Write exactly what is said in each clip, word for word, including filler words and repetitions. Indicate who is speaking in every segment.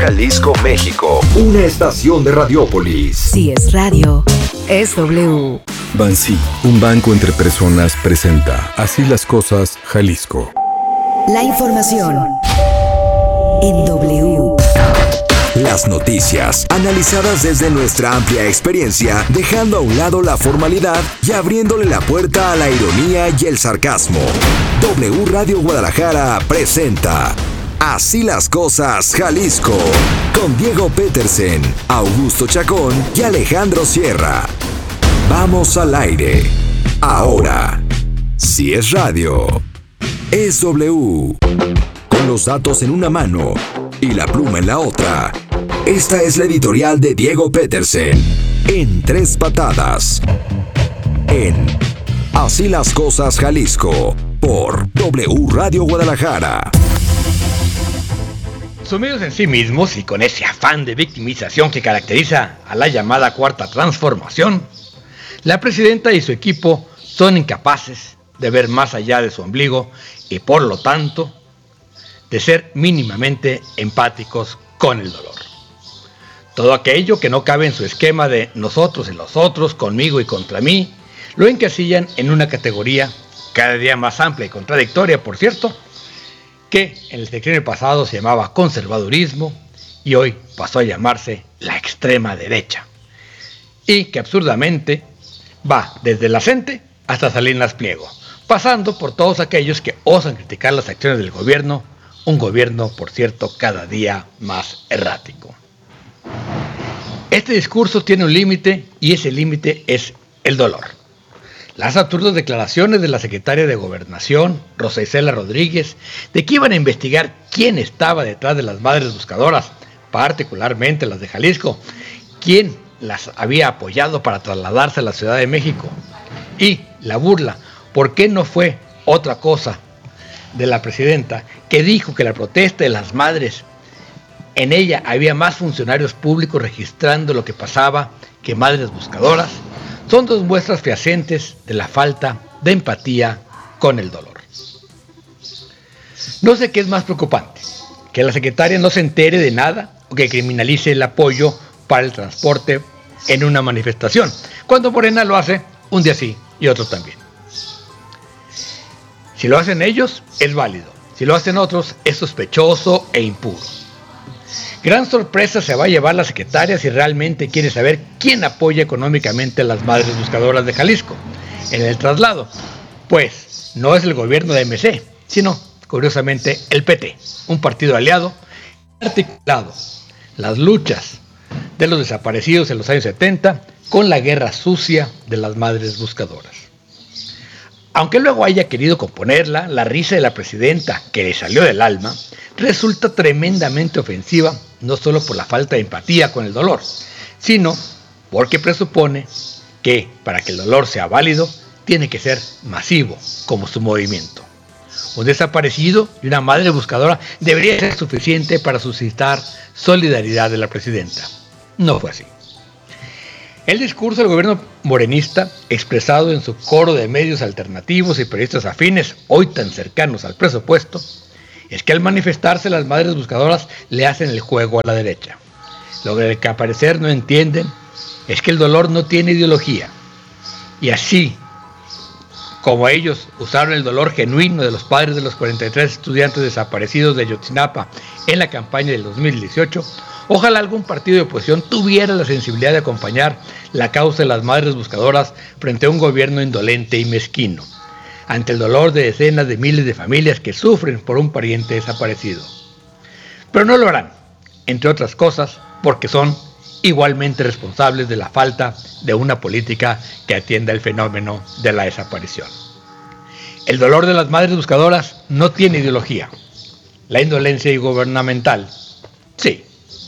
Speaker 1: Jalisco, México. Una estación de Radiópolis.
Speaker 2: Si es radio, es W.
Speaker 3: Bansi, un banco entre personas, presenta Así las Cosas, Jalisco.
Speaker 2: La información en W.
Speaker 1: Las noticias, analizadas desde nuestra amplia experiencia, dejando a un lado la formalidad y abriéndole la puerta a la ironía y el sarcasmo. W Radio Guadalajara presenta Así las Cosas, Jalisco, con Diego Petersen, Augusto Chacón y Alejandro Sierra. Vamos al aire. Ahora, si es radio, es W. Con los datos en una mano y la pluma en la otra. Esta es la editorial de Diego Petersen, en tres patadas. En Así las Cosas, Jalisco, por W Radio Guadalajara.
Speaker 4: Sumidos en sí mismos y con ese afán de victimización que caracteriza a la llamada Cuarta Transformación, la presidenta y su equipo son incapaces de ver más allá de su ombligo y por lo tanto de ser mínimamente empáticos con el dolor. Todo aquello que no cabe en su esquema de nosotros y los otros, conmigo y contra mí, lo encasillan en una categoría cada día más amplia y contradictoria, por cierto, que en el sexenio pasado se llamaba conservadurismo y hoy pasó a llamarse la extrema derecha, y que absurdamente va desde la CENTE hasta Salinas Pliego, pasando por todos aquellos que osan criticar las acciones del gobierno, un gobierno, por cierto, cada día más errático. Este discurso tiene un límite y ese límite es el dolor. Las absurdas declaraciones de la secretaria de Gobernación, Rosa Isela Rodríguez, de que iban a investigar quién estaba detrás de las madres buscadoras, particularmente las de Jalisco, quién las había apoyado para trasladarse a la Ciudad de México, y la burla, ¿por qué no fue otra cosa de la presidenta que dijo que la protesta de las madres, en ella había más funcionarios públicos registrando lo que pasaba que madres buscadoras? Son dos muestras fehacientes de la falta de empatía con el dolor. No sé qué es más preocupante, que la secretaria no se entere de nada o que criminalice el apoyo para el transporte en una manifestación, cuando Morena lo hace un día sí y otro también. Si lo hacen ellos, es válido. Si lo hacen otros, es sospechoso e impuro. Gran sorpresa se va a llevar la secretaria si realmente quiere saber quién apoya económicamente a las madres buscadoras de Jalisco en el traslado. Pues no es el gobierno de M C, sino, curiosamente, el P T, un partido aliado articulado las luchas de los desaparecidos en los años setenta con la guerra sucia de las madres buscadoras. Aunque luego haya querido componerla, la risa de la presidenta, que le salió del alma, resulta tremendamente ofensiva, no solo por la falta de empatía con el dolor, sino porque presupone que para que el dolor sea válido, tiene que ser masivo, como su movimiento. Un desaparecido y una madre buscadora debería ser suficiente para suscitar solidaridad de la presidenta. No fue así. El discurso del gobierno morenista, expresado en su coro de medios alternativos y periodistas afines, hoy tan cercanos al presupuesto, es que al manifestarse las madres buscadoras le hacen el juego a la derecha. Lo que al parecer no entienden es que el dolor no tiene ideología. Y así como ellos usaron el dolor genuino de los padres de los cuarenta y tres estudiantes desaparecidos de Ayotzinapa en la campaña del dos mil dieciocho, ojalá algún partido de oposición tuviera la sensibilidad de acompañar la causa de las madres buscadoras frente a un gobierno indolente y mezquino, ante el dolor de decenas de miles de familias que sufren por un pariente desaparecido. Pero no lo harán, entre otras cosas, porque son igualmente responsables de la falta de una política que atienda el fenómeno de la desaparición. El dolor de las madres buscadoras no tiene ideología. La indolencia gubernamental, sí.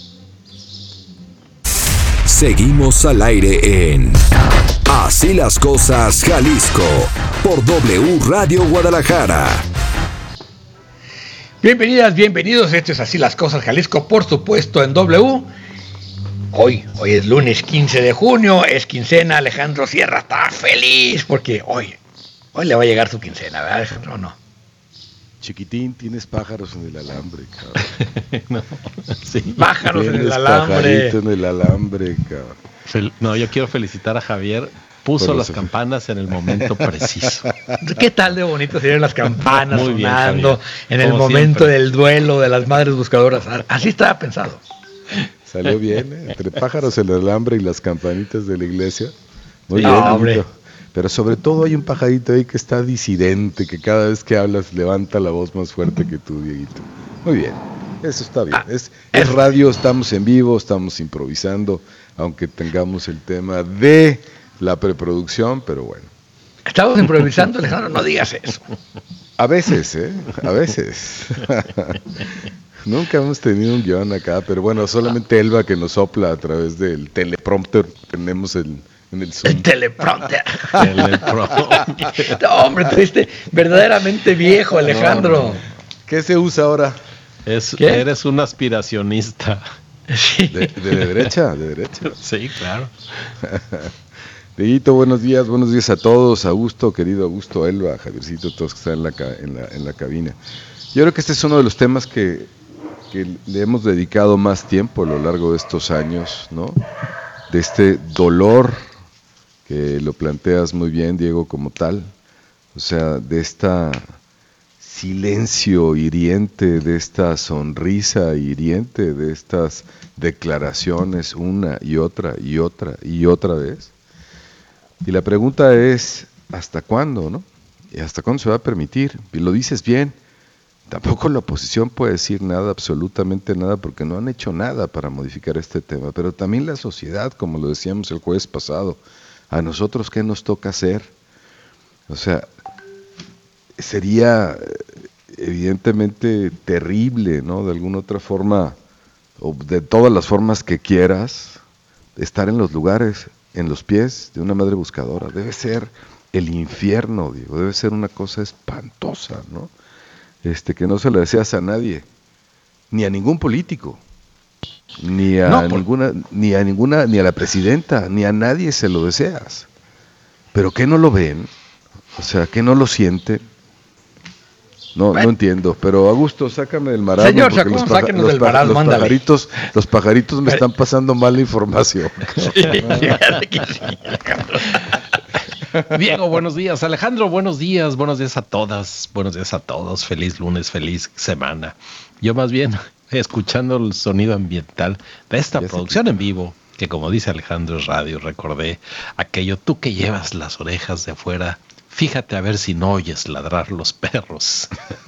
Speaker 1: Seguimos al aire en Así las Cosas, Jalisco, por W Radio Guadalajara.
Speaker 4: Bienvenidas, bienvenidos, esto es Así las Cosas, Jalisco, por supuesto en W. Hoy, hoy es lunes quince de junio, es quincena. Alejandro Sierra está feliz porque hoy, hoy le va a llegar su quincena, ¿verdad, Alejandro? No.
Speaker 5: Chiquitín, tienes pájaros en el alambre, cabrón.
Speaker 6: No, sí.
Speaker 4: Pájaros en el
Speaker 5: Tienes
Speaker 4: alambre.
Speaker 5: pajarito en el alambre, cabrón.
Speaker 6: Fel- no, yo quiero felicitar a Javier. Puso
Speaker 5: Por
Speaker 6: las
Speaker 5: los-
Speaker 6: campanas en el momento preciso.
Speaker 4: ¿Qué tal de bonito serían las campanas
Speaker 6: Muy bien,
Speaker 4: sonando
Speaker 6: Javier.
Speaker 4: en el
Speaker 6: Como
Speaker 4: momento
Speaker 6: siempre.
Speaker 4: del duelo de las madres buscadoras? Así estaba pensado.
Speaker 5: Salió bien, ¿eh? Entre pájaros en el alambre y las campanitas de la iglesia. Muy
Speaker 4: Sí,
Speaker 5: bien,
Speaker 4: hombre.
Speaker 5: Dieguito. Pero sobre todo hay un pajarito ahí que está disidente, que cada vez que hablas levanta la voz más fuerte que tú, Dieguito. Muy bien, eso está bien.
Speaker 4: Ah,
Speaker 5: Es, es radio, estamos en vivo, estamos improvisando, aunque tengamos el tema de la preproducción, pero bueno.
Speaker 4: Estamos improvisando, Alejandro, no digas eso.
Speaker 5: A veces, ¿eh? A veces. Nunca hemos tenido un guión acá, pero bueno, solamente Elba que nos sopla a través del teleprompter que tenemos el, en el Zoom.
Speaker 4: El teleprompter.
Speaker 6: Teleprompter.
Speaker 4: No, hombre, te viste verdaderamente viejo, Alejandro.
Speaker 5: ¿Qué se usa ahora?
Speaker 6: Es,
Speaker 4: ¿Qué?
Speaker 6: eres un aspiracionista.
Speaker 4: Sí.
Speaker 5: De, de derecha, de derecha.
Speaker 6: Sí, claro.
Speaker 5: Dieguito, buenos días, buenos días a todos. Augusto, querido Augusto, Elba, Javiercito, todos que están en la, ca- en la, en la cabina. Yo creo que este es uno de los temas que, que le hemos dedicado más tiempo a lo largo de estos años, ¿no? De este dolor, que lo planteas muy bien, Diego, como tal. O sea, de esta silencio hiriente, de esta sonrisa hiriente, de estas declaraciones una y otra y otra y otra vez. Y la pregunta es, ¿hasta cuándo, no? ¿Y hasta cuándo se va a permitir? Y lo dices bien, tampoco la oposición puede decir nada, absolutamente nada, porque no han hecho nada para modificar este tema, pero también la sociedad, como lo decíamos el jueves pasado, a nosotros, ¿qué nos toca hacer? O sea, sería evidentemente terrible, ¿no? De alguna otra forma, o de todas las formas que quieras, estar en los lugares, en los pies de una madre buscadora. Debe ser el infierno, digo, debe ser una cosa espantosa, ¿no? Este, que no se le deseas a nadie, ni a ningún político, ni a
Speaker 4: No, por-
Speaker 5: ninguna, ni a ninguna, ni a la presidenta, ni a nadie se lo deseas. Pero ¿qué no lo ven? O sea, ¿qué no lo sienten? No,
Speaker 4: Bueno.
Speaker 5: no entiendo, pero Augusto, sácame del marasmo.
Speaker 4: Señor
Speaker 5: porque
Speaker 4: Chacón,
Speaker 5: los paja-
Speaker 4: sáquenos
Speaker 5: los
Speaker 4: del
Speaker 5: pa-
Speaker 4: marasmo,
Speaker 5: los
Speaker 4: ándale.
Speaker 5: pajaritos, los pajaritos me
Speaker 4: Pero-
Speaker 5: están pasando mala información.
Speaker 4: Fíjate que sí, Alejandro.
Speaker 6: Diego, buenos días. Alejandro, buenos días. Buenos días a todas. Buenos días a todos. Feliz lunes, feliz semana. Yo más bien escuchando el sonido ambiental de esta
Speaker 5: Ya sé
Speaker 6: producción en vivo, que como dice Alejandro es radio, recordé aquello, tú que llevas las orejas de afuera, fíjate a ver si no oyes ladrar los perros.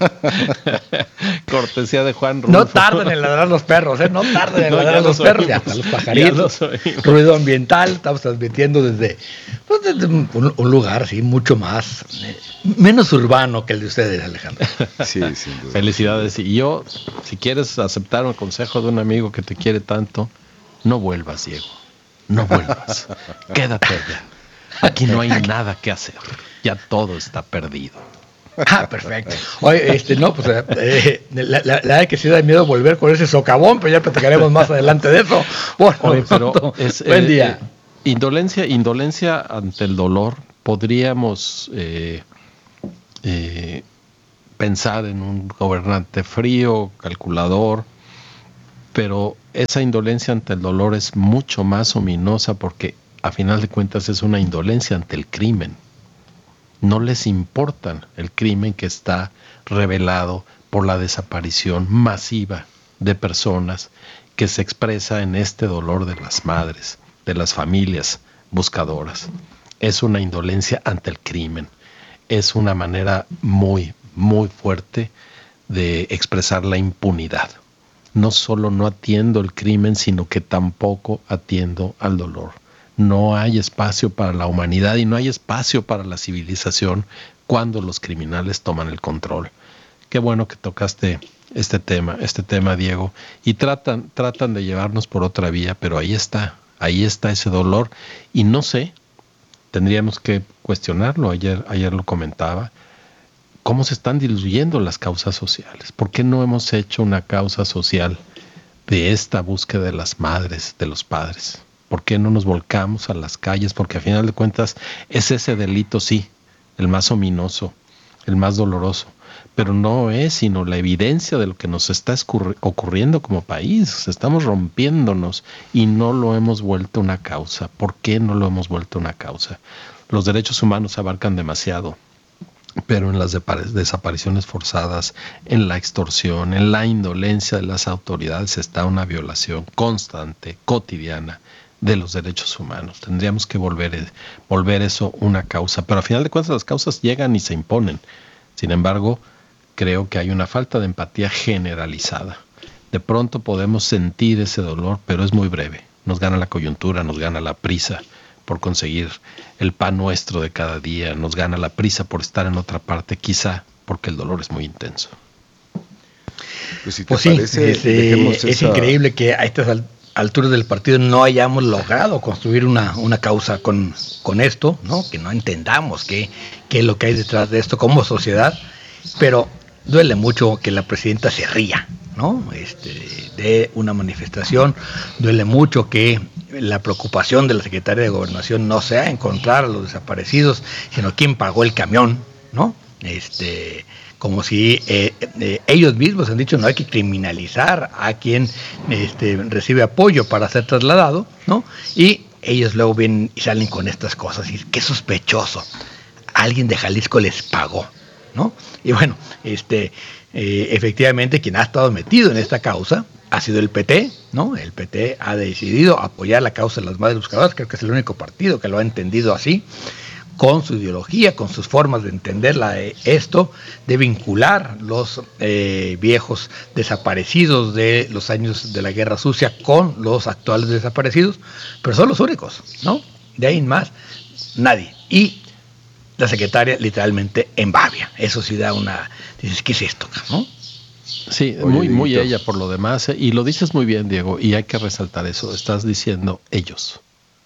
Speaker 6: Cortesía de Juan Rulfo.
Speaker 4: No tarden en ladrar los perros, ¿eh? No tarden en
Speaker 6: No,
Speaker 4: ladrar
Speaker 6: ya
Speaker 4: los
Speaker 6: los
Speaker 4: perros.
Speaker 6: oímos.
Speaker 4: Ya hasta los
Speaker 6: Ya
Speaker 4: pajaritos.
Speaker 6: los oímos.
Speaker 4: Ruido ambiental. Estamos transmitiendo desde, pues, desde un, un lugar, sí, mucho más, eh, menos urbano que el de ustedes, Alejandro.
Speaker 5: Sí, sin duda.
Speaker 6: Felicidades. Y yo, si quieres aceptar un consejo de un amigo que te quiere tanto, no vuelvas, Diego. No vuelvas. Quédate allá. Aquí no hay nada que hacer. Ya todo está perdido.
Speaker 4: Ah, perfecto. Oye, este, no, pues, eh, la, la, la verdad que sí da miedo volver con ese socavón, pero ya platicaremos más adelante de eso. Bueno,
Speaker 6: Oye, pero
Speaker 4: pronto.
Speaker 6: es,
Speaker 4: Buen
Speaker 6: eh,
Speaker 4: día.
Speaker 6: eh, indolencia, indolencia ante el dolor. Podríamos eh, eh, pensar en un gobernante frío, calculador, pero esa indolencia ante el dolor es mucho más ominosa porque a final de cuentas es una indolencia ante el crimen. No les importa el crimen que está revelado por la desaparición masiva de personas que se expresa en este dolor de las madres, de las familias buscadoras. Es una indolencia ante el crimen. Es una manera muy, muy fuerte de expresar la impunidad. No solo no atiendo el crimen, sino que tampoco atiendo al dolor. No hay espacio para la humanidad y no hay espacio para la civilización cuando los criminales toman el control. Qué bueno que tocaste este tema, este tema, Diego, y tratan, tratan de llevarnos por otra vía, pero ahí está, ahí está ese dolor, y no sé, tendríamos que cuestionarlo, ayer, ayer lo comentaba, cómo se están diluyendo las causas sociales. ¿Por qué no hemos hecho una causa social de esta búsqueda de las madres, de los padres? ¿Por qué no nos volcamos a las calles? Porque a final de cuentas es ese delito, sí, el más ominoso, el más doloroso, pero no es sino la evidencia de lo que nos está escurri- ocurriendo como país. Estamos rompiéndonos y no lo hemos vuelto una causa. ¿Por qué no lo hemos vuelto una causa? Los derechos humanos abarcan demasiado, pero en las desapariciones forzadas, en la extorsión, en la indolencia de las autoridades está una violación constante, cotidiana de los derechos humanos. Tendríamos que volver, volver eso una causa, pero al final de cuentas las causas llegan y se imponen. Sin embargo, creo que hay una falta de empatía generalizada. De pronto podemos sentir ese dolor, pero es muy breve. Nos gana la coyuntura, nos gana la prisa por conseguir el pan nuestro de cada día, nos gana la prisa por estar en otra parte, quizá porque el dolor es muy intenso.
Speaker 5: Pues, si te
Speaker 4: Pues sí,
Speaker 5: parece,
Speaker 4: es, eh,
Speaker 5: dejemos
Speaker 4: es
Speaker 5: esa-
Speaker 4: increíble que a estas al- alturas del partido no hayamos logrado construir una, una causa con, con esto, ¿no? Que no entendamos qué, qué es lo que hay detrás de esto como sociedad, pero duele mucho que la presidenta se ría, ¿no? Este, de una manifestación, duele mucho que la preocupación de la secretaria de Gobernación no sea encontrar a los desaparecidos, sino quién pagó el camión, ¿no? Este, como si eh, eh, ellos mismos han dicho no hay que criminalizar a quien este, recibe apoyo para ser trasladado, ¿no? Y ellos luego vienen y salen con estas cosas y qué sospechoso, alguien de Jalisco les pagó, ¿no? Y bueno, este, eh, efectivamente quien ha estado metido en esta causa ha sido el P T, ¿no? El P T ha decidido apoyar la causa de las madres buscadoras, creo que es el único partido que lo ha entendido así, con su ideología, con sus formas de entender la, eh, esto, de vincular los eh, viejos desaparecidos de los años de la Guerra Sucia con los actuales desaparecidos, pero son los únicos, ¿no? De ahí en más, nadie. Y la secretaria literalmente embabia. Eso sí da una... Dices, ¿qué es esto, no?
Speaker 6: Sí,
Speaker 5: Oye,
Speaker 6: muy, muy
Speaker 5: Dieguito.
Speaker 6: ella por lo demás, eh, y lo dices muy bien, Diego, y hay que resaltar eso. Estás diciendo ellos.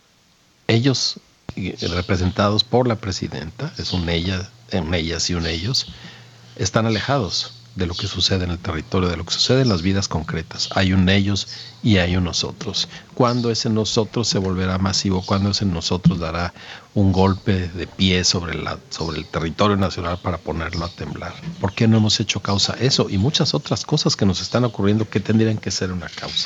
Speaker 6: Ellos, eh, representados por la presidenta, es un ella, un ellas y un ellos, están alejados de lo que sucede en el territorio, de lo que sucede en las vidas concretas. Hay un ellos y hay un nosotros. ¿Cuándo ese nosotros se volverá masivo? ¿Cuándo ese nosotros dará un golpe de pie sobre, la, sobre el territorio nacional para ponerlo a temblar? ¿Por qué no hemos hecho causa eso? Y muchas otras cosas que nos están ocurriendo que tendrían que ser una causa.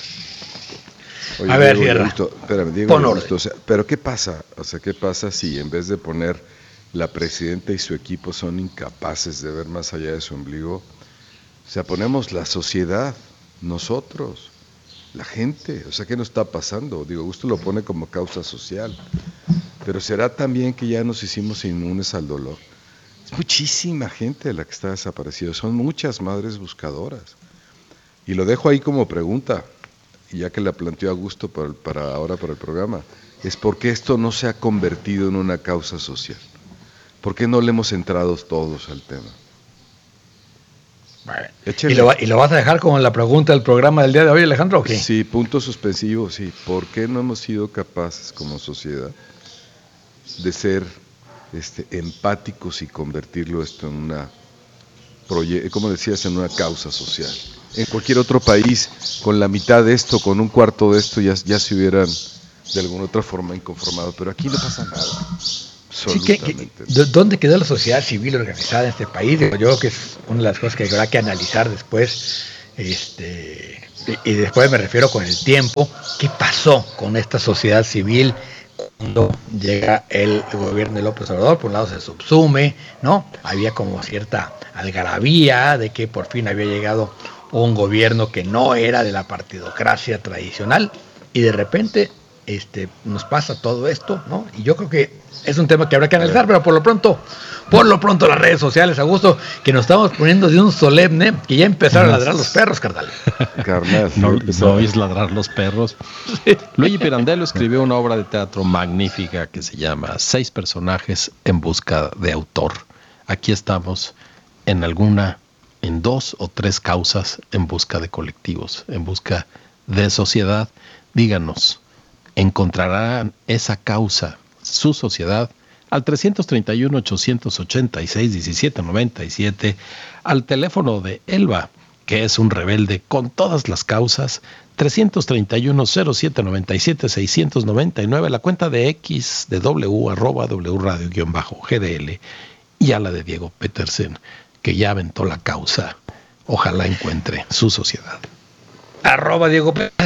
Speaker 5: Oye,
Speaker 4: A ver,
Speaker 5: Diego,
Speaker 4: Sierra,
Speaker 5: Augusto, espérame, Diego,
Speaker 4: pon
Speaker 5: Augusto,
Speaker 4: orden.
Speaker 5: o sea, pero ¿qué pasa? O sea, ¿qué pasa si en vez de poner la presidenta y su equipo son incapaces de ver más allá de su ombligo? O sea, ponemos la sociedad, nosotros, la gente. O sea, ¿qué nos está pasando? Digo, Augusto lo pone como causa social. Pero ¿será también que ya nos hicimos inmunes al dolor? Es muchísima gente la que está desaparecida. Son muchas madres buscadoras. Y lo dejo ahí como pregunta, y ya que la planteó Augusto para, para ahora para el programa, es por qué esto no se ha convertido en una causa social. ¿Por qué no le hemos entrado todos al tema?
Speaker 4: Bueno,
Speaker 5: Échale.
Speaker 4: ¿Y, lo, va- ¿Y lo vas a dejar como la pregunta del programa del día de hoy, Alejandro, o qué?
Speaker 5: Sí, punto suspensivo, sí. ¿Por qué no hemos sido capaces como sociedad de ser este, empáticos y convertirlo esto en una, proye- como decías, en una causa social? En cualquier otro país, con la mitad de esto, con un cuarto de esto, ya, ya se hubieran de alguna otra forma inconformado. Pero aquí no pasa nada.
Speaker 4: Sí, ¿qué- qué-
Speaker 5: Absolutamente.
Speaker 4: d- ¿Dónde quedó la sociedad civil organizada en este país? Digo, yo creo que es una de las cosas que habrá que analizar después. Este, y, y después me refiero con el tiempo. ¿Qué pasó con esta sociedad civil cuando llega el gobierno de López Obrador? Por un lado se subsume, ¿no? Había como cierta algarabía de que por fin había llegado un gobierno que no era de la partidocracia tradicional y de repente este, nos pasa todo esto, ¿no? Y yo creo que es un tema que habrá que analizar, pero por lo pronto, por lo pronto las redes sociales, Augusto, que nos estamos poniendo de un solemne, que ya empezaron a ladrar los perros, carnal.
Speaker 5: Carnal,
Speaker 6: No,
Speaker 5: sí,
Speaker 6: no
Speaker 5: empezaba.
Speaker 6: oís ladrar los perros. Luigi Pirandello escribió una obra de teatro magnífica que se llama Seis personajes en busca de autor. Aquí estamos en alguna, en dos o tres causas en busca de colectivos, en busca de sociedad. Díganos, ¿encontrarán esa causa, su sociedad? Al trescientos treinta y uno, ochocientos ochenta y seis, diecisiete noventa y siete, al teléfono de Elba, que es un rebelde con todas las causas, trescientos treinta y uno, cero siete noventa y siete, seiscientos noventa y nueve, la cuenta de X de W, arroba W radio guión bajo G D L, y a la de Diego Petersen, que ya aventó la causa, ojalá encuentre su sociedad.
Speaker 4: Arroba Diego Pérez.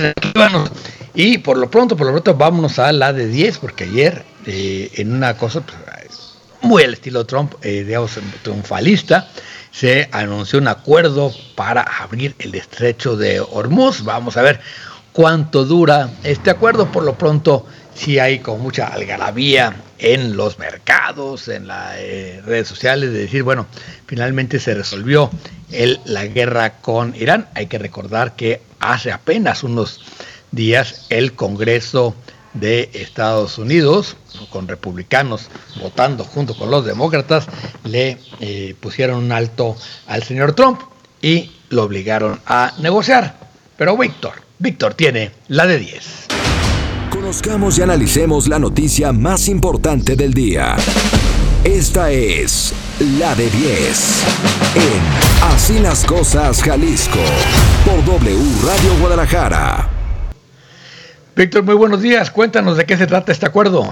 Speaker 4: Y por lo pronto, por lo pronto, vámonos a la de diez, porque ayer, eh, en una cosa pues, muy al estilo Trump, eh, digamos, triunfalista, se anunció un acuerdo para abrir el estrecho de Hormuz. Vamos a ver cuánto dura este acuerdo. Por lo pronto, sí hay como mucha algarabía en los mercados, en las eh, redes sociales, de decir, bueno, finalmente se resolvió el, la guerra con Irán. Hay que recordar que hace apenas unos días el Congreso de Estados Unidos, con republicanos votando junto con los demócratas, le eh, pusieron un alto al señor Trump y lo obligaron a negociar. Pero Víctor, Víctor tiene la de diez.
Speaker 1: Conozcamos y analicemos la noticia más importante del día. Esta es la de diez en Así las Cosas Jalisco por W Radio Guadalajara.
Speaker 4: Víctor, muy buenos días. Cuéntanos de qué se trata este acuerdo.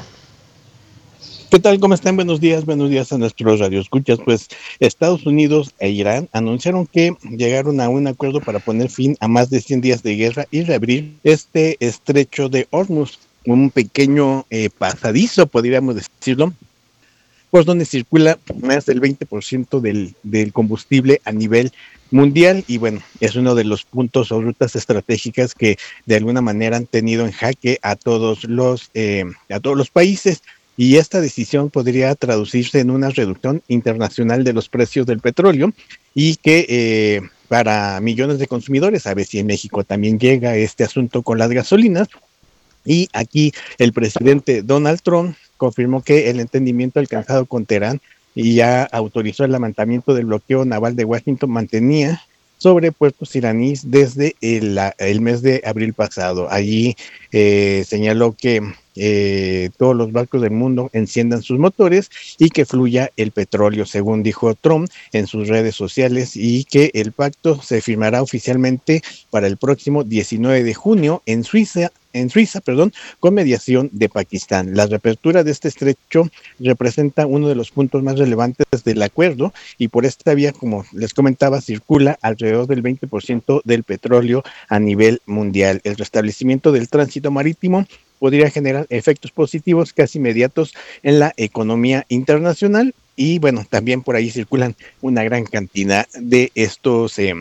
Speaker 7: ¿Qué tal? ¿Cómo están? Buenos días, buenos días a nuestros radioescuchas. Pues Estados Unidos e Irán anunciaron que llegaron a un acuerdo para poner fin a más de cien días de guerra y reabrir este estrecho de Hormuz, un pequeño eh, pasadizo, podríamos decirlo, por donde circula más del veinte por ciento del, del combustible a nivel mundial, y bueno, es uno de los puntos o rutas estratégicas que de alguna manera han tenido en jaque a todos los eh, a todos los países, y esta decisión podría traducirse en una reducción internacional de los precios del petróleo y que eh, para millones de consumidores, a ver si en México también llega este asunto con las gasolinas. Y aquí el presidente Donald Trump confirmó que el entendimiento alcanzado con Teherán y ya autorizó el levantamiento del bloqueo naval de Washington mantenía sobre puertos iraníes desde el, el mes de abril pasado. Allí eh, señaló que eh, todos los barcos del mundo enciendan sus motores y que fluya el petróleo, según dijo Trump en sus redes sociales, y que el pacto se firmará oficialmente para el próximo diecinueve de junio en Suiza, en Suiza, perdón, con mediación de Pakistán. La reapertura de este estrecho representa uno de los puntos más relevantes del acuerdo, y por esta vía, como les comentaba, circula alrededor del veinte por ciento del petróleo a nivel mundial. El restablecimiento del tránsito marítimo podría generar efectos positivos casi inmediatos en la economía internacional, y bueno, también por ahí circulan una gran cantidad de estos eh,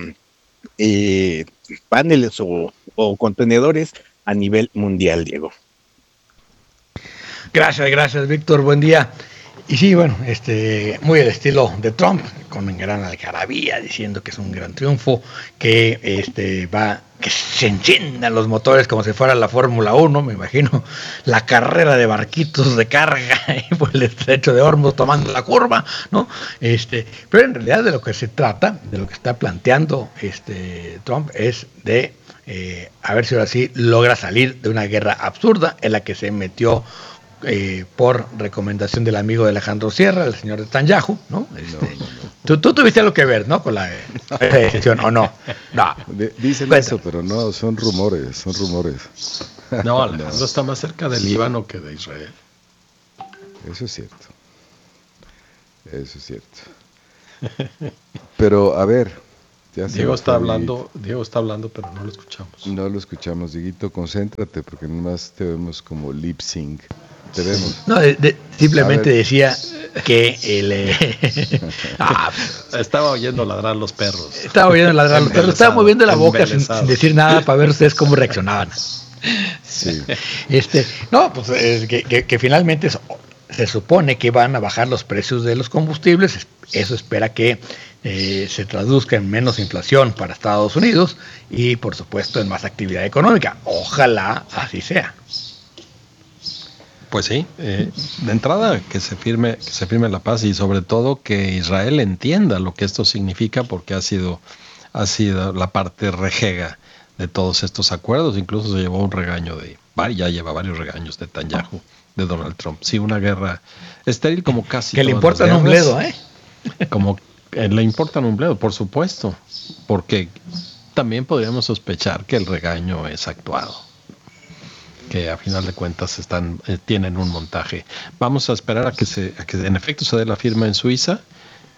Speaker 7: eh, paneles o, o contenedores a nivel mundial, Diego.
Speaker 4: Gracias, gracias, Víctor, buen día. Y sí, bueno, este, muy al estilo de Trump, con gran algarabía, diciendo que es un gran triunfo, que este va, que se enciendan los motores como si fuera la Fórmula uno, me imagino, la carrera de barquitos de carga por el estrecho de Hormuz tomando la curva, ¿no? Este, pero en realidad de lo que se trata, de lo que está planteando este Trump, es de eh, a ver si ahora sí logra salir de una guerra absurda en la que se metió Eh, por recomendación del amigo de Alejandro Sierra, el señor Netanyahu, ¿no? Este, no, no, no. Tú, tú tuviste algo que ver, ¿no? Con la decisión, ¿o no? No.
Speaker 5: Dicen Cuéntame. Eso, pero no, son rumores, son rumores.
Speaker 6: No, Alejandro no. está más cerca del Líbano que de Israel.
Speaker 5: Eso es cierto. Eso es cierto. Pero, a ver. Ya
Speaker 6: Diego está hablando, Diego está hablando, pero no lo escuchamos.
Speaker 5: No lo escuchamos, Dieguito, concéntrate, porque nomás te vemos como lip sync. Te vemos.
Speaker 4: No, de, de, simplemente decía que el, eh,
Speaker 6: ah, estaba oyendo ladrar los perros.
Speaker 4: Estaba oyendo ladrar los perros, estaba moviendo la boca sin, sin decir nada para ver ustedes cómo reaccionaban.
Speaker 5: Sí.
Speaker 4: Este, no, pues es que, que, que finalmente es, se supone que van a bajar los precios de los combustibles. Eso espera que eh, se traduzca en menos inflación para Estados Unidos y, por supuesto, en más actividad económica. Ojalá así sea.
Speaker 6: Pues sí, eh, de entrada que se firme, que se firme la paz, y sobre todo que Israel entienda lo que esto significa, porque ha sido, ha sido la parte rejega de todos estos acuerdos. Incluso se llevó un regaño de, ya lleva varios regaños de Netanyahu, de Donald Trump. Sí, una guerra estéril como casi
Speaker 4: que le importan un bledo, ¿eh?
Speaker 6: Como eh, le importan un bledo, por supuesto, porque también podríamos sospechar que el regaño es actuado, que a final de cuentas están eh, tienen un montaje. Vamos a esperar a que se a que en efecto se dé la firma en Suiza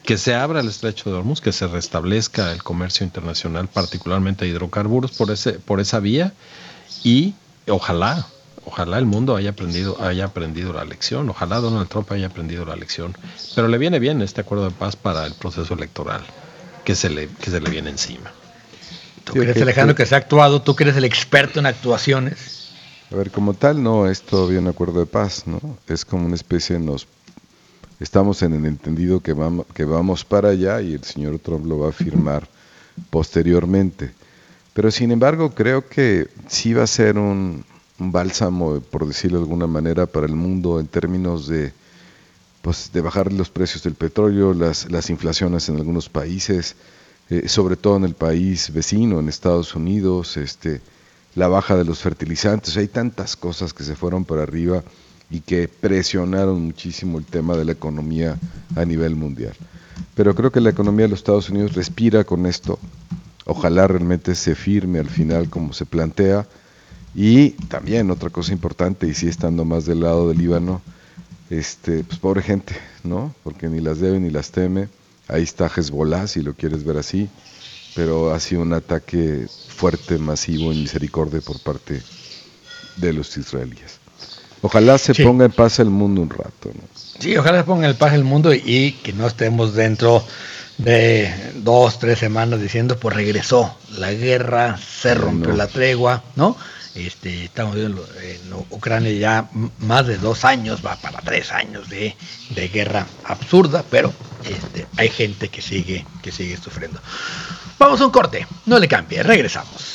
Speaker 6: que se abra el estrecho de Hormuz, que se restablezca el comercio internacional, particularmente de hidrocarburos, por ese, por esa vía, y ojalá, ojalá el mundo haya aprendido, haya aprendido la lección, ojalá Donald Trump haya aprendido la lección, pero le viene bien este acuerdo de paz para el proceso electoral, que se le, que se le viene encima.
Speaker 4: ¿Tú crees, Alejandro, que se ha actuado? ¿Tú que eres el experto en actuaciones?
Speaker 5: A ver, como tal, no es todavía un acuerdo de paz, ¿no? Es como una especie de nos... Estamos en el entendido que vamos, que vamos para allá y el señor Trump lo va a firmar posteriormente. Pero sin embargo, creo que sí va a ser un, un bálsamo, por decirlo de alguna manera, para el mundo en términos de, pues, de bajar los precios del petróleo, las, las inflaciones en algunos países, eh, sobre todo en el país vecino, en Estados Unidos, este, la baja de los fertilizantes. Hay tantas cosas que se fueron para arriba y que presionaron muchísimo el tema de la economía a nivel mundial. Pero creo que la economía de los Estados Unidos respira con esto. Ojalá realmente se firme al final como se plantea. Y también otra cosa importante, y sí estando más del lado del Líbano, este, pues pobre gente, ¿no? Porque ni las debe ni las teme. Ahí está Hezbollah, si lo quieres ver así, pero ha sido un ataque fuerte, masivo y misericordia por parte de los israelíes. Ojalá se sí. ponga en paz el mundo un rato, ¿no?
Speaker 4: Sí, ojalá se ponga en paz el mundo y, y que no estemos dentro de dos, tres semanas diciendo, pues regresó la guerra, se rompió no. la tregua, ¿no? Este, estamos viendo en Ucrania ya más de dos años, va para tres años de, de guerra absurda, pero este, hay gente que sigue, que sigue sufriendo. Vamos a un corte, no le cambie, regresamos.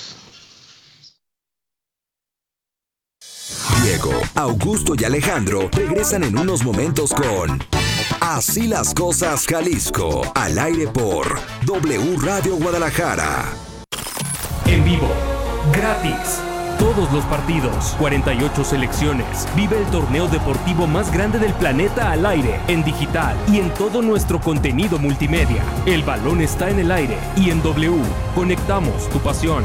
Speaker 1: Diego, Augusto y Alejandro regresan en unos momentos con Así las Cosas Jalisco, al aire por W Radio Guadalajara.
Speaker 8: En vivo, gratis, todos los partidos, cuarenta y ocho selecciones. Vive el torneo deportivo más grande del planeta al aire, en digital y en todo nuestro contenido multimedia. El balón está en el aire y en W conectamos tu pasión.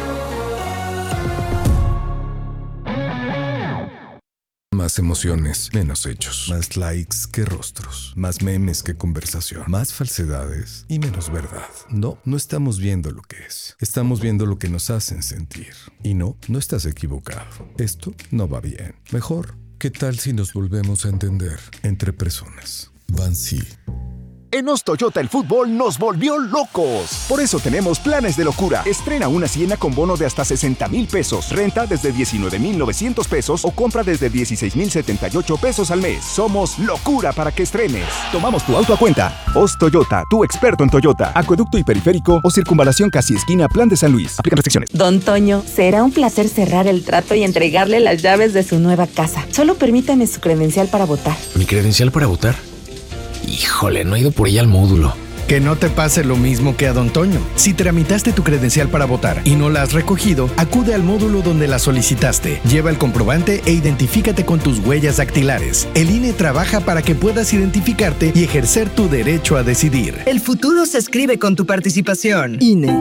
Speaker 3: Más emociones, menos hechos. Más likes que rostros. Más memes que conversación. Más falsedades y menos verdad. No, no estamos viendo lo que es. Estamos viendo lo que nos hacen sentir. Y no, no estás equivocado. Esto no va bien. Mejor, ¿qué tal si nos volvemos a entender entre personas? Bansi.
Speaker 9: En Os Toyota el fútbol nos volvió locos. Por eso tenemos planes de locura. Estrena una Siena con bono de hasta sesenta mil pesos. Renta desde diecinueve mil novecientos pesos o compra desde dieciséis mil setenta y ocho pesos al mes. Somos locura para que estrenes. Tomamos tu auto a cuenta. Os Toyota, tu experto en Toyota. Acueducto y periférico o circunvalación casi esquina Plan de San Luis. Aplican restricciones.
Speaker 10: Don Toño, será un placer cerrar el trato y entregarle las llaves de su nueva casa. Solo permítame su credencial para votar.
Speaker 11: ¿Mi credencial para votar? Híjole, no he ido por ella al módulo.
Speaker 12: Que no te pase lo mismo que a Don Toño. Si tramitaste tu credencial para votar y no la has recogido, acude al módulo donde la solicitaste. Lleva el comprobante e identifícate con tus huellas dactilares. El I N E trabaja para que puedas identificarte y ejercer tu derecho a decidir.
Speaker 13: El futuro se escribe con tu participación. I N E.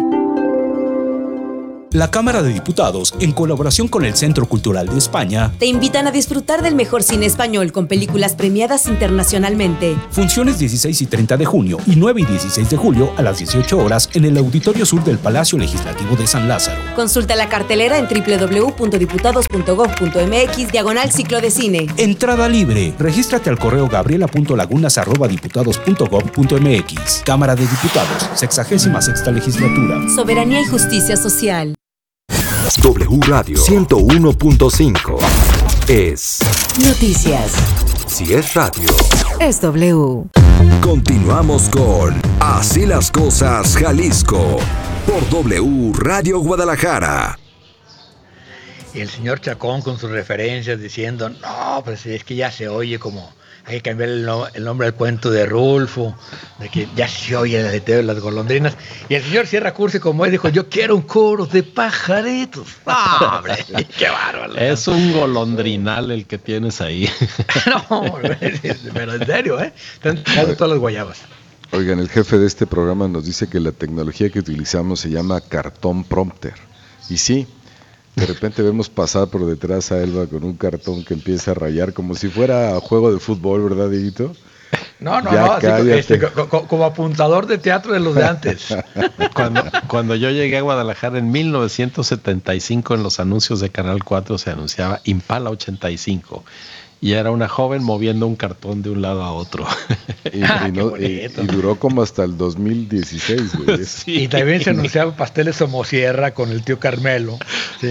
Speaker 14: La Cámara de Diputados, en colaboración con el Centro Cultural de España,
Speaker 15: te invitan a disfrutar del mejor cine español con películas premiadas internacionalmente.
Speaker 14: Funciones dieciséis y treinta de junio y nueve y dieciséis de julio a las dieciocho horas en el Auditorio Sur del Palacio Legislativo de San Lázaro.
Speaker 15: Consulta la cartelera en doble u doble u doble u punto diputados punto gob punto eme equis diagonal ciclo de cine.
Speaker 14: Entrada libre. Regístrate al correo gabriela punto lagunas arroba diputados punto gob punto eme equis. Cámara de Diputados, sexagésima sexta legislatura.
Speaker 15: Soberanía y justicia social.
Speaker 1: W Radio ciento uno punto cinco es
Speaker 2: noticias.
Speaker 1: Si es radio,
Speaker 2: es W.
Speaker 1: Continuamos con Así las Cosas Jalisco por W Radio Guadalajara.
Speaker 4: Y el señor Chacón con sus referencias diciendo, no, pues es que ya se oye como hay que cambiar el, no, el nombre del cuento de Rulfo, de que ya se oye el aleteo de las golondrinas. Y el señor Sierra Cursi, como él dijo, yo quiero un coro de pajaritos. ¡No, hombre! ¡Qué bárbaro!
Speaker 6: Es un golondrinal el que tienes ahí.
Speaker 4: No, pero en serio, ¿eh? Están tirando todas las guayabas.
Speaker 5: Oigan, el jefe de este programa nos dice que la tecnología que utilizamos se llama cartón prompter. Y sí, de repente vemos pasar por detrás a Elba con un cartón que empieza a rayar como si fuera juego de fútbol, ¿verdad, Dieguito?
Speaker 4: No, no,
Speaker 5: Ya
Speaker 4: no, así,
Speaker 5: cállate.
Speaker 4: este, co- co- como apuntador de teatro de los de antes.
Speaker 6: Cuando, cuando yo llegué a Guadalajara en mil novecientos setenta y cinco, en los anuncios de Canal cuatro se anunciaba Impala ochenta y cinco. Y era una joven moviendo un cartón de un lado a otro.
Speaker 5: Y, y no- y- y duró como hasta el dos mil dieciséis, güey.
Speaker 6: Sí.
Speaker 4: Y también se anunciaba pasteles Somosierra con el tío Carmelo. Sí.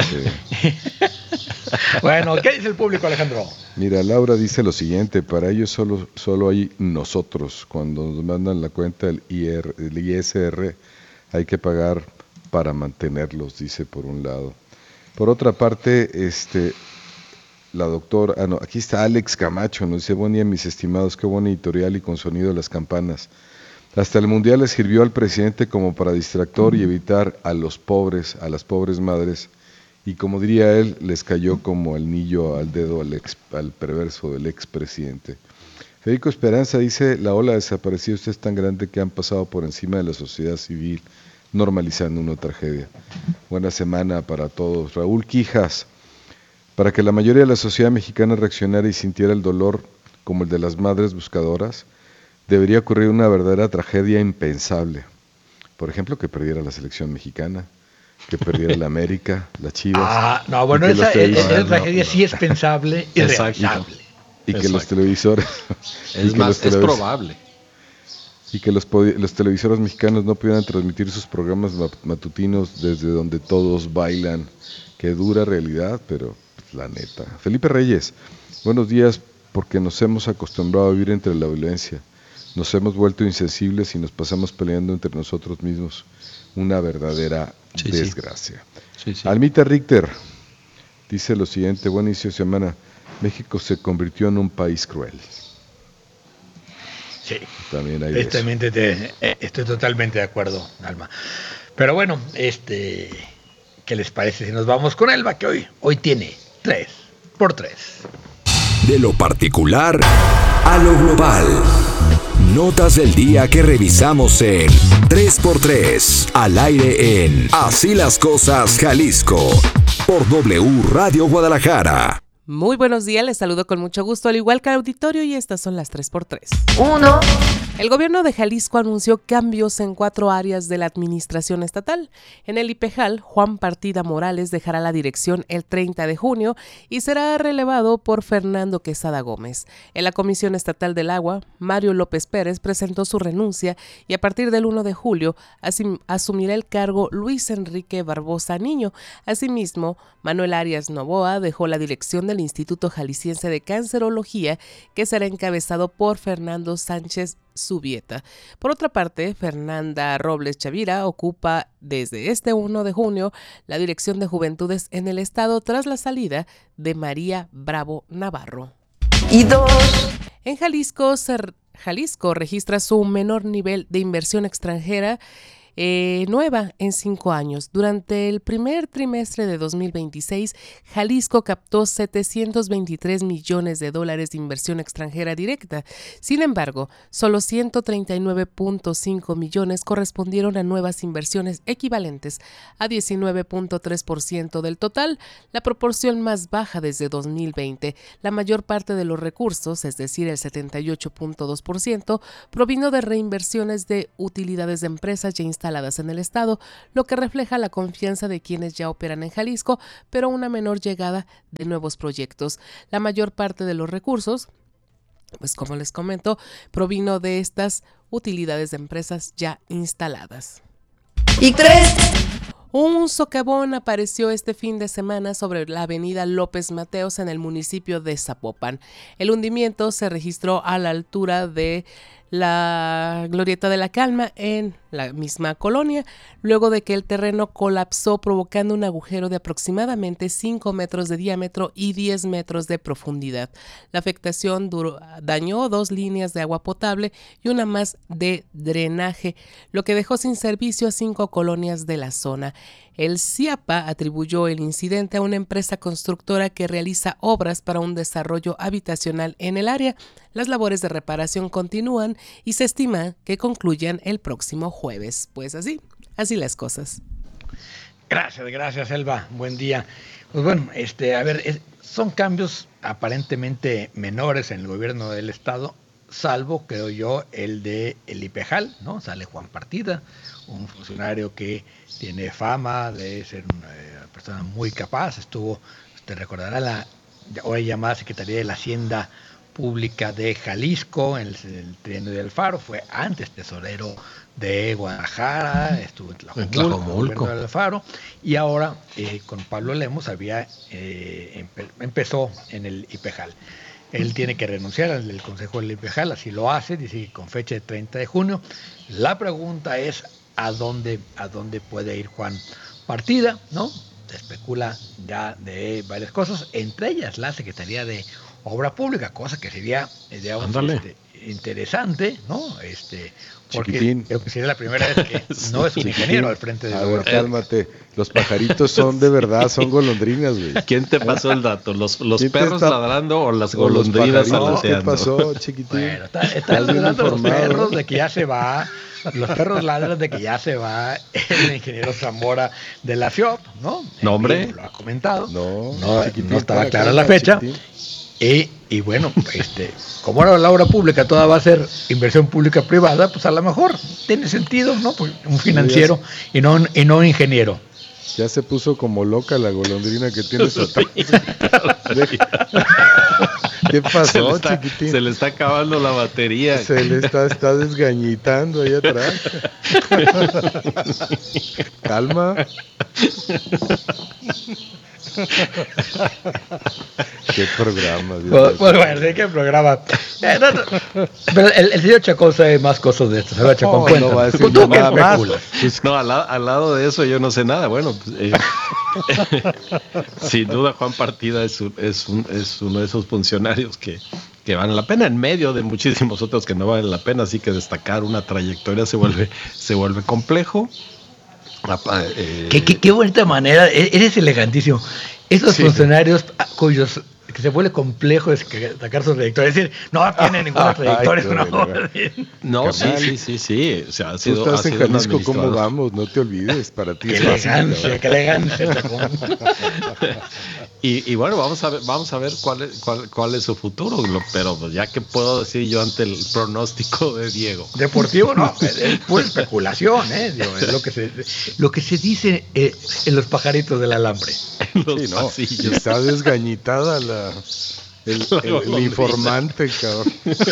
Speaker 4: Bueno, ¿qué dice el público, Alejandro?
Speaker 5: Mira, Laura dice lo siguiente: para ellos solo, solo hay nosotros. Cuando nos mandan la cuenta del I R, el I S R, hay que pagar para mantenerlos, dice por un lado. Por otra parte, este, la doctora, ah no, aquí está Alex Camacho, nos dice: buen día, mis estimados, qué buena editorial y con sonido de las campanas. Hasta el Mundial le sirvió al presidente como para distractor y evitar a los pobres, a las pobres madres, y como diría él, les cayó como el anillo al dedo al, ex, al perverso del expresidente. Federico Esperanza dice: la ola de desaparecidos es tan grande que han pasado por encima de la sociedad civil, normalizando una tragedia. Buena semana para todos. Raúl Quijas: para que la mayoría de la sociedad mexicana reaccionara y sintiera el dolor como el de las madres buscadoras, debería ocurrir una verdadera tragedia impensable. Por ejemplo, que perdiera la selección mexicana, que perdiera la América, las Chivas.
Speaker 4: Ah, no, bueno,
Speaker 5: y que
Speaker 4: esa,
Speaker 5: los televisores-
Speaker 4: esa tragedia sí es pensable y
Speaker 6: Exacto.
Speaker 4: realizable.
Speaker 5: y que
Speaker 6: Exacto.
Speaker 5: los televisores y
Speaker 6: Es
Speaker 5: que
Speaker 6: más,
Speaker 5: los
Speaker 6: es
Speaker 5: televis-
Speaker 6: probable.
Speaker 5: y que los, podi- los televisores mexicanos no pudieran transmitir sus programas ma- matutinos desde donde todos bailan. Qué dura realidad, pero pues, la neta. Felipe Reyes: buenos días, porque nos hemos acostumbrado a vivir entre la violencia. Nos hemos vuelto insensibles y nos pasamos peleando entre nosotros mismos. Una verdadera
Speaker 6: Sí, sí.
Speaker 5: desgracia.
Speaker 6: Sí, sí.
Speaker 5: Almita Richter dice lo siguiente: buen inicio de semana. México se convirtió en un país cruel.
Speaker 4: Sí.
Speaker 5: También hay de eso.
Speaker 4: Estoy, te- eh, estoy totalmente de acuerdo, Alma. Pero bueno, este, ¿qué les parece si nos vamos con Elba, que hoy, hoy tiene tres por tres?
Speaker 1: De lo particular a lo global. Notas del día que revisamos en tres por tres, al aire en Así las Cosas Jalisco, por W Radio Guadalajara.
Speaker 16: Muy buenos días, les saludo con mucho gusto, al igual que al auditorio, y estas son las tres por tres.
Speaker 15: Uno.
Speaker 16: El gobierno de Jalisco anunció cambios en cuatro áreas de la administración estatal. En el IPEJAL, Juan Partida Morales dejará la dirección el treinta de junio y será relevado por Fernando Quesada Gómez. En la Comisión Estatal del Agua, Mario López Pérez presentó su renuncia y a partir del primero de julio asim- asumirá el cargo Luis Enrique Barbosa Niño. Asimismo, Manuel Arias Novoa dejó la dirección del Instituto Jalisciense de Cancerología, que será encabezado por Fernando Sánchez Subieta. Por otra parte, Fernanda Robles Chavira ocupa desde este primero de junio la dirección de Juventudes en el Estado tras la salida de María Bravo Navarro.
Speaker 15: Y dos.
Speaker 16: En Jalisco, ser- Jalisco registra su menor nivel de inversión extranjera eh, nueva en cinco años. Durante el primer trimestre de dos mil veintiséis, Jalisco captó setecientos veintitrés millones de dólares de inversión extranjera directa. Sin embargo, solo ciento treinta y nueve punto cinco millones correspondieron a nuevas inversiones equivalentes a diecinueve punto tres por ciento del total, la proporción más baja desde dos mil veinte. La mayor parte de los recursos, es decir, el setenta y ocho punto dos por ciento, provino de reinversiones de utilidades de empresas ya instaladas en el estado, lo que refleja la confianza de quienes ya operan en Jalisco, pero una menor llegada de nuevos proyectos. La mayor parte de los recursos, pues como les comento, provino de estas utilidades de empresas ya instaladas.
Speaker 15: Y tres.
Speaker 16: Un socavón apareció este fin de semana sobre la avenida López Mateos en el municipio de Zapopan. El hundimiento se registró a la altura de la Glorieta de la Calma en la misma colonia, luego de que el terreno colapsó provocando un agujero de aproximadamente cinco metros de diámetro y diez metros de profundidad. La afectación duró, dañó dos líneas de agua potable y una más de drenaje, lo que dejó sin servicio a cinco colonias de la zona. El CIAPA atribuyó el incidente a una empresa constructora que realiza obras para un desarrollo habitacional en el área. Las labores de reparación continúan y se estima que concluyan el próximo jueves. Pues así, así las cosas.
Speaker 4: Gracias, gracias, Elba. Buen día. Pues bueno, este, a ver, es- son cambios aparentemente menores en el gobierno del estado, salvo, creo yo, el de el IPEJAL, ¿no? Sale Juan Partida, un funcionario que tiene fama de ser una eh, persona muy capaz, estuvo, te recordará, la ahora llamada Secretaría de la Hacienda Pública de Jalisco, en el, el trienio de Alfaro, fue antes tesorero de Guadalajara, estuvo en Tlajomulco, en Tlajomulco. De Alfaro, y ahora eh, con Pablo Lemos había eh, empe- empezó en el IPEJAL. Él tiene que renunciar al Consejo del IPEJAL, así lo hace, dice que con fecha de treinta de junio. La pregunta es a dónde, a dónde puede ir Juan Partida, ¿no? Se especula ya de varias cosas, entre ellas la Secretaría de Obra Pública, cosa que sería, digamos, este, interesante, ¿no? Este, porque Chiquitín. Creo que sería la primera vez que no es un ingeniero al frente de
Speaker 5: A ver, cálmate. Los pajaritos son de verdad, son golondrinas, güey.
Speaker 6: ¿Quién te pasó el dato? ¿Los, los perros está... ladrando o las golondrinas aleteando?
Speaker 5: ¿Qué pasó, chiquitín?
Speaker 4: Bueno, está, está hablando los perros de que ya se va, los perros ladran de que ya se va el ingeniero Zamora de la C I O P, ¿no?
Speaker 6: No, hombre.
Speaker 4: Lo ha comentado.
Speaker 5: No,
Speaker 4: no, no estaba clara la fecha. Y, y bueno, este, como ahora la obra pública toda va a ser inversión pública privada, pues a lo mejor tiene sentido, ¿no? Pues un financiero y no un, y no un ingeniero.
Speaker 5: Ya se puso como loca la golondrina que tiene su atrás. ¿Qué pasó,
Speaker 6: se le está,
Speaker 5: chiquitín?
Speaker 6: Se le está acabando la batería.
Speaker 5: Se le está, está desgañitando ahí atrás. Calma. Qué programa, Dios.
Speaker 4: Pues bueno, sí, qué programa. Eh, no, no. Pero el, el señor Chacón sabe más cosas de esto. Se va a Chacón, cuenta.
Speaker 6: No va a decir
Speaker 4: ¿Tú qué
Speaker 6: más? Pues, no, al, al lado de eso yo no sé nada. Bueno, pues, eh, sin duda Juan Partida es, un, es, un, es uno de esos funcionarios que, que valen la pena en medio de muchísimos otros que no valen la pena. Así que destacar una trayectoria se vuelve, se vuelve complejo.
Speaker 4: Eh, qué, qué, qué bonita manera, eres elegantísimo. Esos sí. funcionarios cuyos que se vuelve complejo es que sacar su trayectoria, es decir, no tiene ninguna trayectoria.
Speaker 6: Ay, no, no sí, sí, sí, sí. O sea, ha sido,
Speaker 5: Tú estás
Speaker 6: ha sido
Speaker 5: en Jalisco, ¿cómo vamos? No te olvides, para ti.
Speaker 4: Qué elegancia, qué elegancia.
Speaker 6: y, y bueno, vamos a ver, vamos a ver cuál es, cuál, cuál es su futuro, pero pues ya que puedo decir yo ante el pronóstico de Diego.
Speaker 4: Deportivo no, es, es pura especulación, ¿eh? Digo, es lo que se, lo que se dice eh, en los pajaritos del alambre.
Speaker 6: En los
Speaker 5: sí, no,
Speaker 6: pasillos.
Speaker 5: Está desgañitada la el, el, el informante, cabrón.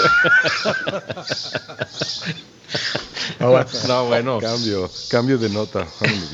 Speaker 6: No, bueno, no, bueno.
Speaker 5: Cambio, cambio de nota.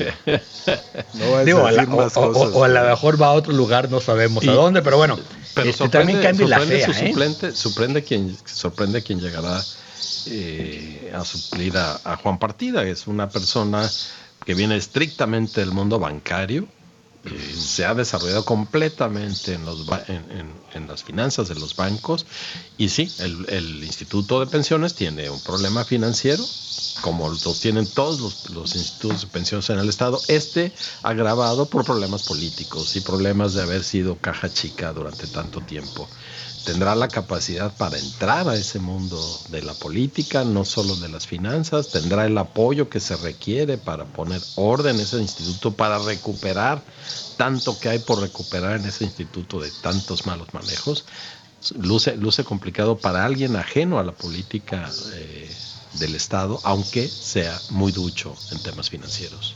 Speaker 5: No vas
Speaker 4: Digo,
Speaker 5: a decir
Speaker 4: la,
Speaker 5: más
Speaker 4: o,
Speaker 5: cosas.
Speaker 4: O, o a lo mejor va a otro lugar, no sabemos y, a dónde, pero bueno.
Speaker 6: Pero
Speaker 4: este, también cambia la fea,
Speaker 6: su
Speaker 4: ¿eh?
Speaker 6: suplente, sorprende quien, sorprende quien llegará eh, a suplir a, a Juan Partida. Es una persona que viene estrictamente del mundo bancario. Eh, se ha desarrollado completamente en, los ba- en, en, en las finanzas de los bancos y sí, el, el Instituto de Pensiones tiene un problema financiero, como los tienen todos los, los institutos de pensiones en el Estado, este agravado por problemas políticos y problemas de haber sido caja chica durante tanto tiempo. Tendrá la capacidad para entrar a ese mundo de la política, no solo de las finanzas, tendrá el apoyo que se requiere para poner orden en ese instituto, para recuperar tanto que hay por recuperar en ese instituto de tantos malos manejos. Luce, luce complicado para alguien ajeno a la política eh, del Estado, aunque sea muy ducho en temas financieros.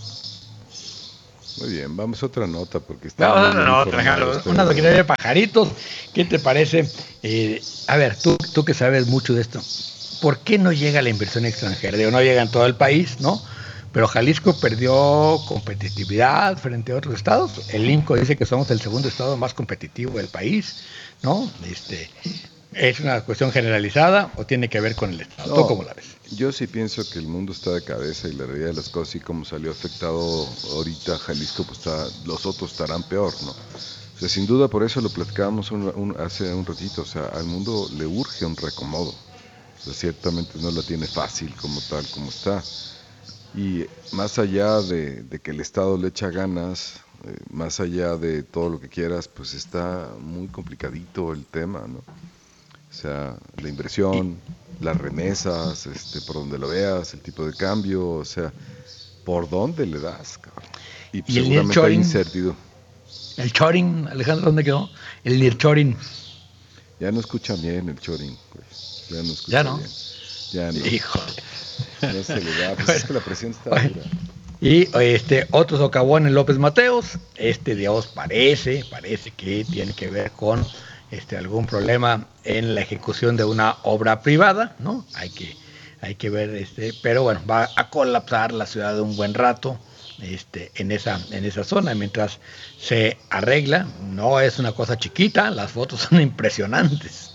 Speaker 5: Muy bien, vamos a otra nota porque está
Speaker 4: no, no, no, otra, una máquina de pajaritos. ¿Qué te parece? Eh, a ver, tú, tú que sabes mucho de esto, ¿por qué no llega la inversión extranjera? Digo, no llega en todo el país, ¿no? Pero Jalisco perdió competitividad frente a otros estados. El INCO dice que somos el segundo estado más competitivo del país, ¿no? Este, ¿es una cuestión generalizada o tiene que ver con el estado?
Speaker 5: No,
Speaker 4: ¿Tú cómo la ves?
Speaker 5: Yo sí pienso que el mundo está de cabeza y la realidad de las cosas, y como salió afectado ahorita Jalisco, pues está, los otros estarán peor, ¿no? O sea, sin duda, por eso lo platicábamos un, un, hace un ratito, o sea, al mundo le urge un reacomodo. O sea, ciertamente no la tiene fácil como tal, como está. Y más allá de, de que el Estado le echa ganas, eh, más allá de todo lo que quieras, pues está muy complicadito el tema, ¿no? O sea, la inversión, las remesas, este, por donde lo veas, el tipo de cambio, o sea, ¿por dónde le das, cabrón? Y,
Speaker 4: ¿Y
Speaker 5: seguramente
Speaker 4: el
Speaker 5: hay incertidumbre.
Speaker 4: El choring, Alejandro, ¿dónde quedó? El nearshoring.
Speaker 5: Ya no escuchan bien el choring, güey. Ya no escucha
Speaker 4: ¿Ya no?
Speaker 5: bien. Ya no.
Speaker 4: Híjole.
Speaker 5: No se le da, pues es que la presión está
Speaker 4: Bueno.
Speaker 5: dura.
Speaker 4: Y este, otro socavón en López Mateos, este digamos parece, parece que tiene que ver con este, algún problema en la ejecución de una obra privada, ¿no? Hay que, hay que ver, este, pero bueno, va a colapsar la ciudad de un buen rato este, en, esa, en esa zona mientras se arregla. No es una cosa chiquita, las fotos son impresionantes.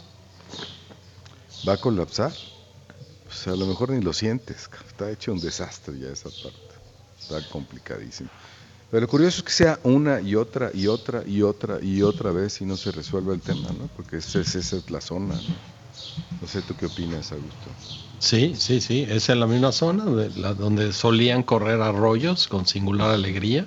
Speaker 5: ¿Va a colapsar? O sea, a lo mejor ni lo sientes, está hecho un desastre ya esa parte. Está complicadísimo. Pero lo curioso es que sea una y otra y otra y otra y otra vez y no se resuelva el tema, ¿no? Porque esa es, esa es la zona, ¿no? No sé, ¿tú qué opinas, Augusto?
Speaker 6: Sí, sí, sí, es en la misma zona de la, donde solían correr arroyos con singular alegría.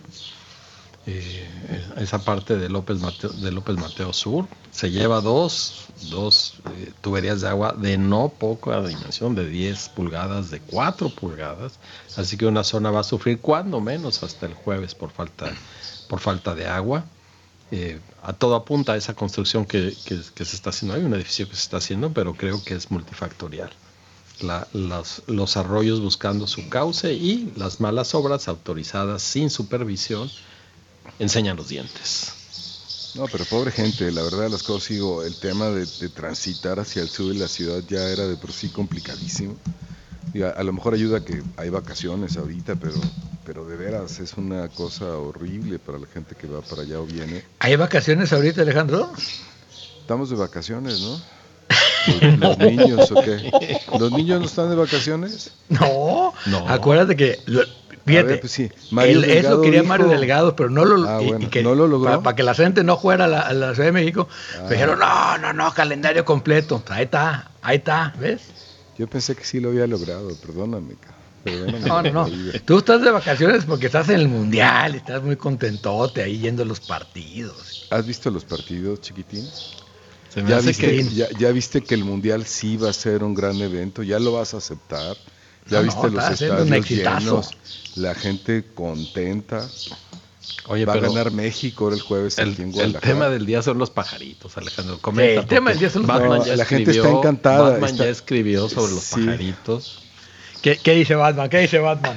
Speaker 6: Eh, esa parte de López Mateo, de López Mateo Sur se lleva dos, dos eh, tuberías de agua de no poca dimensión, de diez pulgadas, de cuatro pulgadas, así que una zona va a sufrir cuando menos hasta el jueves por falta, por falta de agua. Eh, a todo apunta a esa construcción que, que, que se está haciendo. Hay un edificio que se está haciendo, pero creo que es multifactorial. La, los, los arroyos buscando su cauce y las malas obras autorizadas sin supervisión enseñan los dientes.
Speaker 5: No, pero pobre gente, la verdad de las cosas, digo, el tema de, de transitar hacia el sur de la ciudad ya era de por sí complicadísimo. Digo, a, a lo mejor ayuda que hay vacaciones ahorita, pero, pero de veras es una cosa horrible para la gente que va para allá o viene.
Speaker 4: ¿Hay vacaciones ahorita, Alejandro?
Speaker 5: Estamos de vacaciones, ¿no? ¿Los, los niños o qué? ¿Los niños no están de vacaciones?
Speaker 4: No,
Speaker 5: no.
Speaker 4: Acuérdate que... Lo, Fíjate,
Speaker 5: ver, pues sí. Mario
Speaker 4: el, eso quería
Speaker 5: dijo...
Speaker 4: Mario Delgado, pero no lo,
Speaker 5: ah,
Speaker 4: y,
Speaker 5: bueno,
Speaker 4: y que,
Speaker 5: ¿no lo logró?
Speaker 4: Para, para que la gente no fuera a la, a la Ciudad de México, ah. dijeron, no, no, no, calendario completo. Ahí está, ahí está, ¿ves?
Speaker 5: Yo pensé que sí lo había logrado, perdóname. perdóname
Speaker 4: no, no, no. Tú estás de vacaciones porque estás en el Mundial, estás muy contentote ahí yendo a los partidos.
Speaker 5: ¿Has visto los partidos, chiquitín?
Speaker 6: Se me
Speaker 5: ¿Ya,
Speaker 6: hace
Speaker 5: viste,
Speaker 6: que...
Speaker 5: ya, ya viste que el Mundial sí va a ser un gran evento, ya lo vas a aceptar. Ya
Speaker 4: no,
Speaker 5: viste
Speaker 4: no,
Speaker 5: los estadios llenos, la gente contenta.
Speaker 6: Oye,
Speaker 5: va
Speaker 6: pero
Speaker 5: a ganar México el jueves
Speaker 6: el,
Speaker 5: aquí en
Speaker 6: Guadalajara. El tema del día son los pajaritos, Alejandro. Comenta,
Speaker 4: sí, el tema del día son los
Speaker 6: Batman
Speaker 4: pajaritos.
Speaker 6: Ya
Speaker 5: la
Speaker 6: escribió,
Speaker 5: gente está encantada.
Speaker 6: Batman
Speaker 5: está...
Speaker 6: ya escribió sobre los
Speaker 5: sí.
Speaker 6: pajaritos.
Speaker 4: ¿Qué, ¿Qué dice Batman? ¿Qué dice Batman?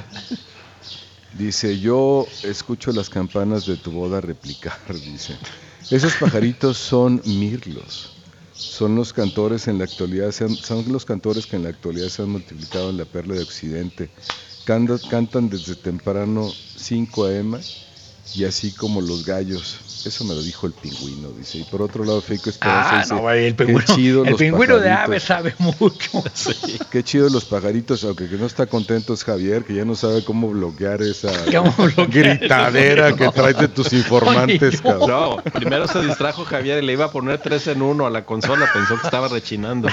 Speaker 5: Dice, yo escucho las campanas de tu boda replicar, dice. Esos pajaritos son mirlos. Son los cantores en la actualidad, son los cantores que en la actualidad se han multiplicado en la perla de Occidente. Cantan, cantan desde temprano cinco a eme y así como los gallos. Eso me lo dijo el pingüino, dice. Y por otro lado, Feico Esperanza
Speaker 4: ah,
Speaker 5: dice,
Speaker 4: no, el pingüino,
Speaker 5: qué chido
Speaker 4: el
Speaker 5: los
Speaker 4: pingüino de
Speaker 5: pajaritos.
Speaker 4: ave sabe mucho.
Speaker 6: Sí.
Speaker 5: Qué chido los pajaritos, aunque que no está contento es Javier, que ya no sabe cómo bloquear esa
Speaker 4: bloquear
Speaker 5: gritadera
Speaker 4: eso?
Speaker 5: que traes de tus informantes,
Speaker 6: Oye,
Speaker 5: cabrón.
Speaker 6: No, primero se distrajo Javier y le iba a poner tres en uno a la consola, pensó que estaba rechinando.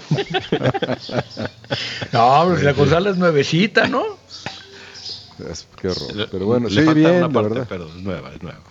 Speaker 4: No, pero si la consola es nuevecita, ¿no?
Speaker 5: Es, qué horror. Pero bueno,
Speaker 6: le
Speaker 5: sigue
Speaker 6: falta
Speaker 5: bien,
Speaker 6: una
Speaker 5: la
Speaker 6: parte,
Speaker 5: verdad.
Speaker 6: pero es nueva, es nueva.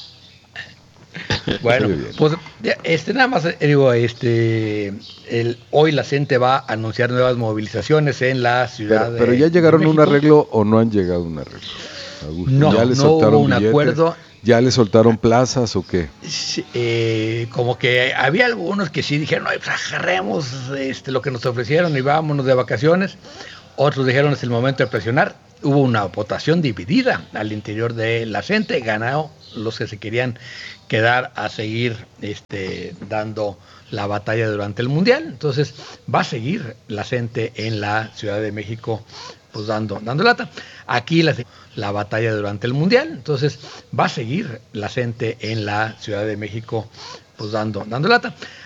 Speaker 4: Bueno, pues este nada más digo, este el, hoy la gente va a anunciar nuevas movilizaciones en la ciudad.
Speaker 5: Pero, pero ya
Speaker 4: de,
Speaker 5: llegaron
Speaker 4: de
Speaker 5: a un arreglo o no han llegado a un arreglo. Augusto,
Speaker 4: no,
Speaker 5: ya le
Speaker 4: no
Speaker 5: soltaron
Speaker 4: hubo un
Speaker 5: billetes,
Speaker 4: acuerdo.
Speaker 5: ¿Ya le soltaron plazas o qué?
Speaker 4: Eh, como que había algunos que sí dijeron, no, pues agarremos este, lo que nos ofrecieron y vámonos de vacaciones. Otros dijeron es el momento de presionar. Hubo una votación dividida al interior de la gente, ganó los que se querían quedar a seguir este, dando la batalla durante el Mundial. Entonces va a seguir la gente en la Ciudad de México pues dando, dando lata. Aquí la, la batalla durante el Mundial. Entonces va a seguir la gente en la Ciudad de México pues dando, dando lata.